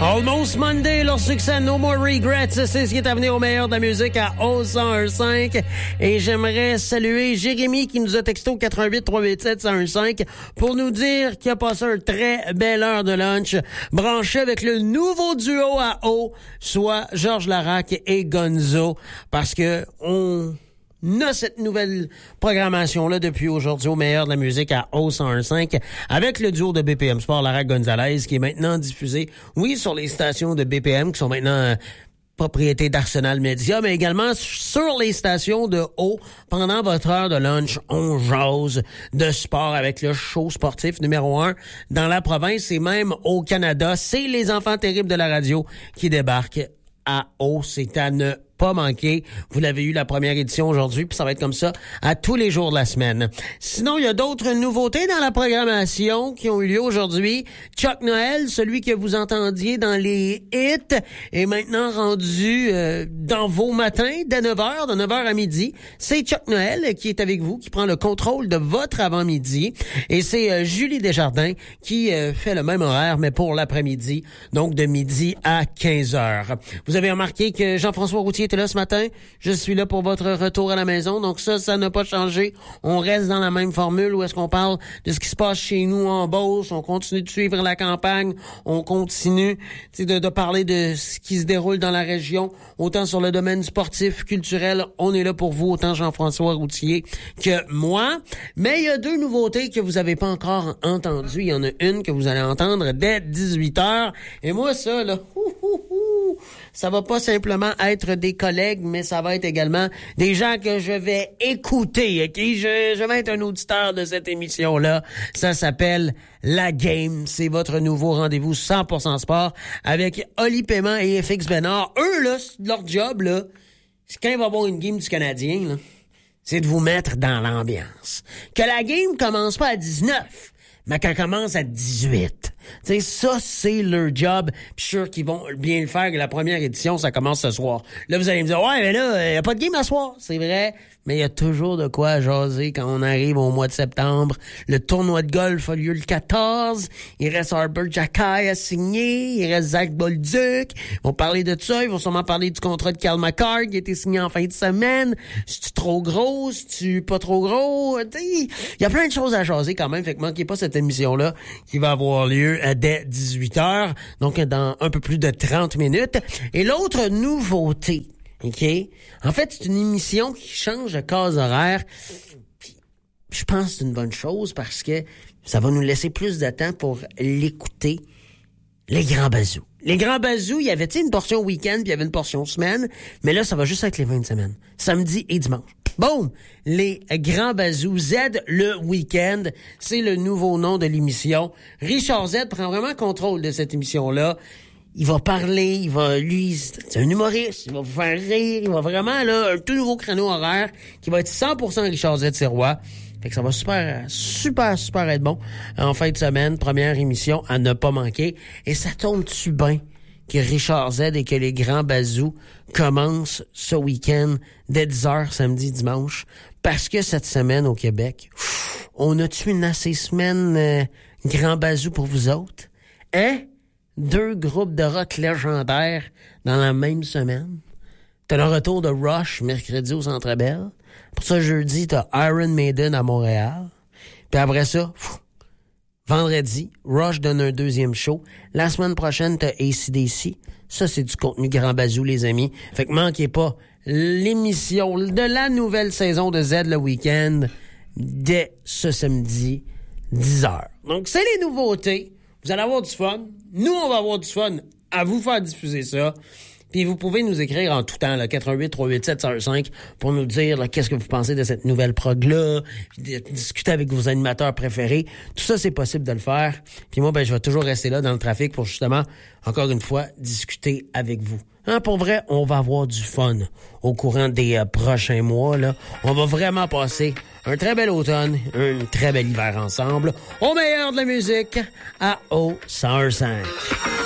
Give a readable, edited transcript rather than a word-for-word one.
Almost Monday, leur succès No More Regrets, c'est ce qui est à venir au meilleur de la musique à 101.5. Et j'aimerais saluer Jérémy qui nous a texté au 88 387 1015 pour nous dire qu'il a passé une très belle heure de lunch branché avec le nouveau duo à eau, soit Georges Larac et Gonzo, parce que on a cette nouvelle programmation-là depuis aujourd'hui au meilleur de la musique à O101.5 avec le duo de BPM Sport, Larac Gonzalez, qui est maintenant diffusé, oui, sur les stations de BPM qui sont maintenant propriété d'Arsenal Media, mais également sur les stations de O. Pendant votre heure de lunch, on jase de sport avec le show sportif numéro 1 dans la province et même au Canada. C'est les enfants terribles de la radio qui débarquent à O. C'est à ne pas manquer. Vous l'avez eu la première édition aujourd'hui, puis ça va être comme ça à tous les jours de la semaine. Sinon, il y a d'autres nouveautés dans la programmation qui ont eu lieu aujourd'hui. Chuck Noël, celui que vous entendiez dans les hits, est maintenant rendu dans vos matins dès 9h, de 9h à midi. C'est Chuck Noël qui est avec vous, qui prend le contrôle de votre avant-midi. Et c'est Julie Desjardins qui fait le même horaire, mais pour l'après-midi, donc de midi à 15h. Vous avez remarqué que Jean-François Routier était là ce matin. Je suis là pour votre retour à la maison. Donc ça n'a pas changé. On reste dans la même formule où est-ce qu'on parle de ce qui se passe chez nous en Beauce. On continue de suivre la campagne. On continue de parler de ce qui se déroule dans la région. Autant sur le domaine sportif, culturel, on est là pour vous, autant Jean-François Routier que moi. Mais il y a deux nouveautés que vous avez pas encore entendues. Il y en a une que vous allez entendre dès 18h. Et moi, ça, là, ça va pas simplement être des collègues, mais ça va être également des gens que je vais écouter, ok? Je vais être un auditeur de cette émission-là. Ça s'appelle La Game. C'est votre nouveau rendez-vous 100% sport avec Oli Paiement et FX Bénard. Eux, là, leur job, là, c'est quand il va y avoir une game du Canadien, là, c'est de vous mettre dans l'ambiance. Que la game commence pas à 19, mais qu'elle commence à 18. Tu sais, ça, c'est leur job. Puis je suis sûr qu'ils vont bien le faire. La première édition, ça commence ce soir. Là, vous allez me dire, ouais, mais là, il n'y a pas de game à soir. C'est vrai, mais il y a toujours de quoi jaser quand on arrive au mois de septembre. Le tournoi de golf a lieu le 14. Il reste Arbor Jackay à signer. Il reste Zach Bolduc. Ils vont parler de ça. Ils vont sûrement parler du contrat de Cal McCarr qui a été signé en fin de semaine. C'est-tu trop gros? C'est-tu pas trop gros? Il y a plein de choses à jaser quand même. Fait que manquez pas cette émission-là qui va avoir lieu dès 18h. Donc, dans un peu plus de 30 minutes. Et l'autre nouveauté, OK? En fait, c'est une émission qui change de case horaire. Puis, je pense que c'est une bonne chose parce que ça va nous laisser plus de temps pour l'écouter. Les Grands Bazous. Les Grands Bazous, il y avait une portion week-end puis il y avait une portion semaine. Mais là, ça va juste être les 20 semaines. Samedi et dimanche. Boum! Les Grands Bazous Z le week-end. C'est le nouveau nom de l'émission. Richard Z prend vraiment contrôle de cette émission-là. Il va parler, lui, c'est un humoriste, il va vous faire rire, il va vraiment, là, un tout nouveau créneau horaire qui va être 100% Richard Z Sirois. Fait que ça va super être bon. En fin de semaine, première émission à ne pas manquer. Et ça tombe-tu bien que Richard Z et que les Grands Bazous commencent ce week-end dès 10h samedi, dimanche. Parce que cette semaine au Québec, on a-tu une assez semaine Grands Bazous pour vous autres? Hein? 2 groupes de rock légendaires dans la même semaine. T'as le retour de Rush mercredi au Centre Bell. Pour ça, jeudi, t'as Iron Maiden à Montréal. Puis après ça, vendredi, Rush donne un deuxième show. La semaine prochaine, t'as AC/DC. Ça, c'est du contenu Grand Bazou, les amis. Fait que manquez pas l'émission de la nouvelle saison de Z le week-end dès ce samedi, 10h. Donc, c'est les nouveautés. Vous allez avoir du fun. Nous, on va avoir du fun à vous faire diffuser ça. Puis vous pouvez nous écrire en tout temps, là, 88 387 1015 pour nous dire là, qu'est-ce que vous pensez de cette nouvelle prog-là, discuter avec vos animateurs préférés. Tout ça, c'est possible de le faire. Puis moi, je vais toujours rester là dans le trafic pour justement, encore une fois, discuter avec vous. Pour vrai, on va avoir du fun au courant des prochains mois. Là. On va vraiment passer un très bel automne, un très bel hiver ensemble, au meilleur de la musique, à O101.5.